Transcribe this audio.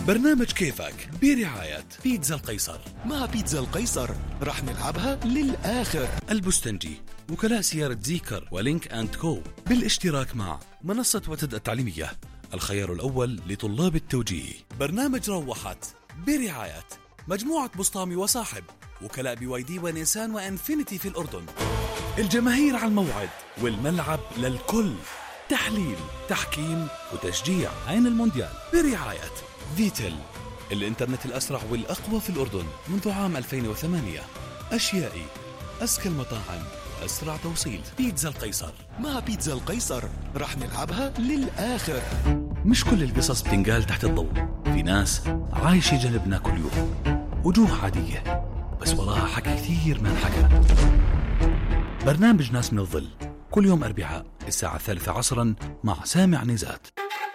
برنامج كيفك برعاية بيتزا القيصر. مع بيتزا القيصر رح نلعبها للآخر. البستنجي، وكلاء سيارة زيكر ولينك أند كو، بالاشتراك مع منصة وتد التعليمية، الخيار الأول لطلاب التوجيه. برنامج روحت برعاية مجموعة بسطامي وصاحب، وكلاء BYD ونيسان وإنفينيتي في الأردن. الجماهير على الموعد والملعب للكل، تحليل، تحكيم وتشجيع. عين المونديال برعاية فيتل، الإنترنت الأسرع والأقوى في الأردن منذ عام 2008. أشيائي، أزكى المطاعم وأسرع توصيل. بيتزا القيصر. مع بيتزا القيصر رح نلعبها للآخر. مش كل القصص بتنقال تحت الضوء، في ناس عايشة جنبنا كل يوم، وجوه عادية بس وراها حكي كثير ما انحكى. برنامج ناس من الظل كل يوم أربعاء الساعة 3 عصرا مع سامع نزات.